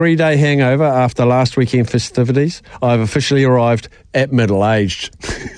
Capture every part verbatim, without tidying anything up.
Three-day hangover after last weekend festivities. I've officially arrived at middle-aged.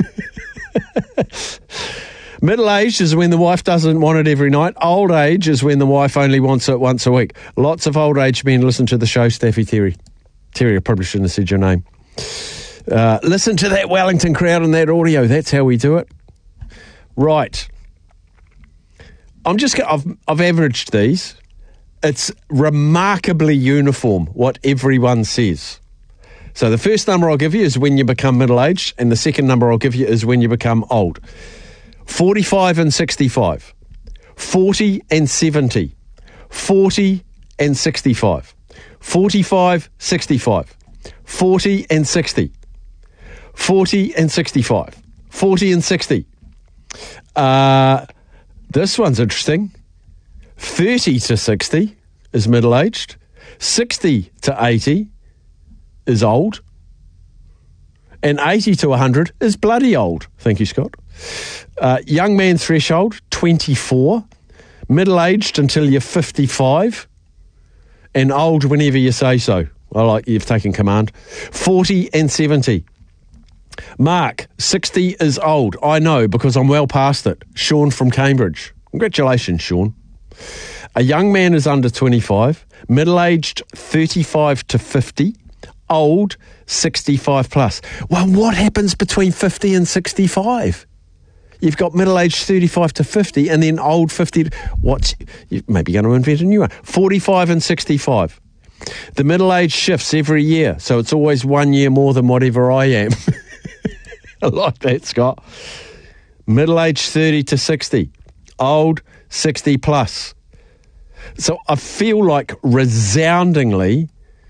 Middle-aged is when the wife doesn't want it every night. Old age is when the wife only wants it once a week. Lots of old-age men listen to the show, Staffy Terry. Terry, I probably shouldn't have said your name. Uh, listen to that Wellington crowd and that audio. That's how we do it. Right. I'm just. I've I've averaged these. It's remarkably uniform what everyone says. So the first number I'll give you is when you become middle-aged, and the second number I'll give you is when you become old. forty-five and sixty-five, forty and seventy, forty and sixty-five, forty-five, sixty-five, forty and sixty, forty and sixty-five, forty and sixty. Uh, this one's interesting. thirty to sixty is middle-aged. sixty to eighty is old. And eighty to one hundred is bloody old. Thank you, Scott. Uh, young man threshold, twenty-four. Middle-aged until you're fifty-five. And old whenever you say so. I like you've taken command. forty and seventy. Mark, sixty is old. I know because I'm well past it. Sean from Cambridge. Congratulations, Sean. A young man is under twenty-five. Middle-aged, thirty-five to fifty. Old, sixty-five plus. Well, what happens between fifty and sixty-five? You've got middle-aged thirty-five to fifty and then old fifty. What's, you're maybe going to invent a new one. forty-five and sixty-five. The middle age shifts every year, so it's always one year more than whatever I am. I like that, Scott. Middle-aged thirty to sixty. Old, sixty plus. So I feel like resoundingly,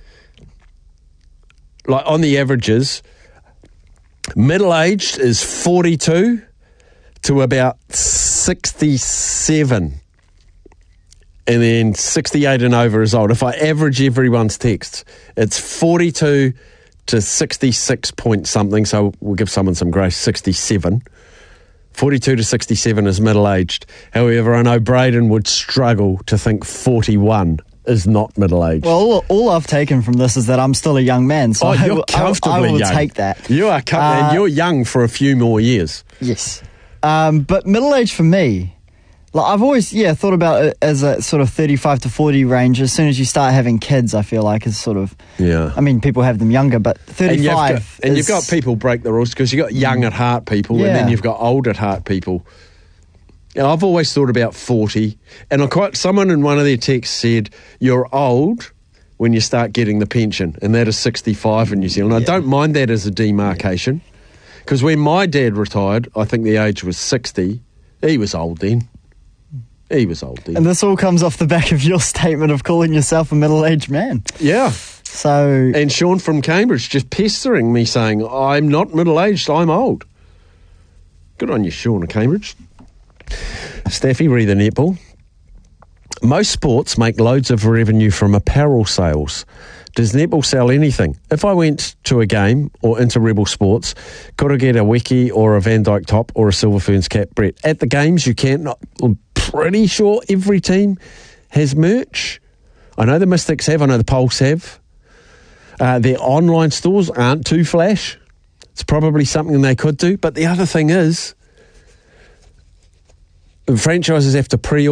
like on the averages, middle-aged is forty-two to about sixty-seven. And then sixty-eight and over is old. If I average everyone's texts, it's forty-two to sixty-six point something, so we'll give someone some grace, sixty-seven. forty-two to sixty-seven is middle-aged. However, I know Braden would struggle to think forty-one is not middle-aged. Well, all, all I've taken from this is that I'm still a young man, so oh, I, you're will, comfortably I, will, I will young. take that. You are com- uh, and you're young for a few more years. Yes. Um, but middle-aged for me, like I've always, yeah, thought about it as a sort of thirty-five to forty range. As soon as you start having kids, I feel like is sort of, yeah. I mean, people have them younger, but thirty-five. And you've got, and you've got people break the rules because you've got young at heart people, yeah. and then you've got old at heart people. And I've always thought about forty, and I quite someone in one of their texts said you're old when you start getting the pension, and that is sixty-five in New Zealand. Yeah. I don't mind that as a demarcation because when my dad retired, I think the age was sixty. He was old then. He was old then. And this all comes off the back of your statement of calling yourself a middle-aged man. Yeah. So, and Sean from Cambridge just pestering me saying, I'm not middle-aged, I'm old. Good on you, Sean of Cambridge. Staffy, read the netball. Most sports make loads of revenue from apparel sales. Does netball sell anything? If I went to a game or into Rebel Sports, could I get a Wiki or a Van Dyke top or a Silver Ferns cap, Brett? At the games, you can't. I'm pretty sure every team has merch. I know the Mystics have. I know the Pulse have. Uh, their online stores aren't too flash. It's probably something they could do. But the other thing is, franchises have to pre-order